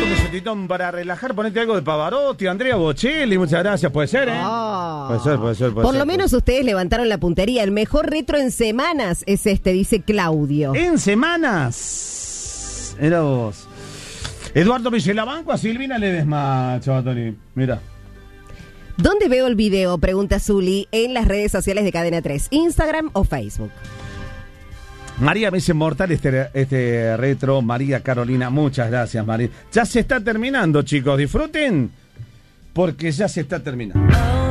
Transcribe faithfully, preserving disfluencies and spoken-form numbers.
Un minutitón para relajar, ponete algo de Pavarotti, Andrea Bocelli, muchas gracias, puede ser, ¿eh? Oh. Puede ser, puede ser, puede Por ser, lo menos puede ustedes levantaron la puntería. El mejor retro en semanas es este, dice Claudio. ser. En semanas. Era vos. Eduardo Villelabanco, a Silvina Ledesma, Chabatoni. Mira. ¿Dónde veo el video? Pregunta Zuli en las redes sociales de Cadena tres, Instagram o Facebook. María me dice mortal este, este retro. María Carolina, muchas gracias, María. Ya se está terminando, chicos. Disfruten, porque ya se está terminando.